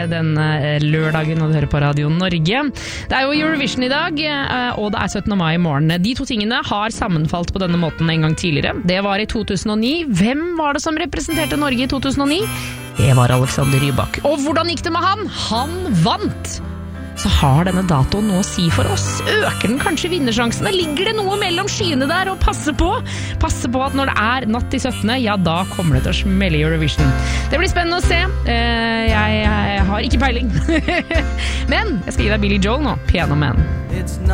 denne lørdagen, og du hører på Radio Norge. Det jo Eurovision i dag, og det 17. mai i morgen. De to tingene har sammenfalt på denne måten en gang tidligere. Det var i 2009. Hvem var det som representerte Norge i 2009? Det var Alexander Rybak. Og hvordan gikk det med han? Han vant! Så har denne datoen noe å si for oss. Øker den kanskje vinnersjansene? Ligger det noe mellom skyene der? Og passe på at når det natt til 17., ja, da kommer det til å smelle Eurovision. Det blir spennende å se. Jeg har ikke peiling. Men jeg skal gi deg Billy Joel nå, Piano Man.